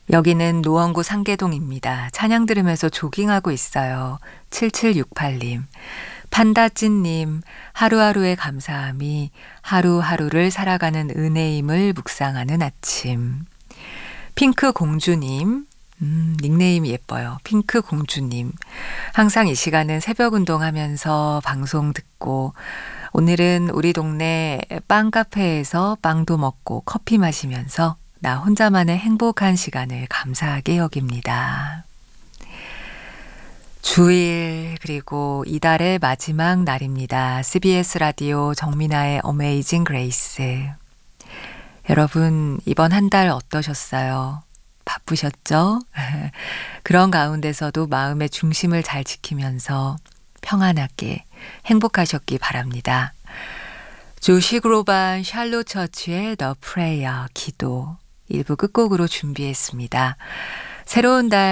여기는 노원구 상계동입니다. 찬양 들으면서 조깅하고 있어요. 7768님. 판다찐님, 하루하루의 감사함이 하루하루를 살아가는 은혜임을 묵상하는 아침. 핑크 공주님, 닉네임이 예뻐요. 핑크 공주님. 항상 이 시간은 새벽 운동하면서 방송 듣고 오늘은 우리 동네 빵 카페에서 빵도 먹고 커피 마시면서 나 혼자만의 행복한 시간을 감사하게 여깁니다. 주일 그리고 이달의 마지막 날입니다. CBS 라디오 정민아의 어메이징 그레이스. 여러분 이번 한 달 어떠셨어요? 바쁘셨죠? 그런 가운데서도 마음의 중심을 잘 지키면서 평안하게 행복하셨기 바랍니다. 조시 그로반 샬롯 처치의 The Prayer 기도 1부 끝곡으로 준비했습니다. 새로운 달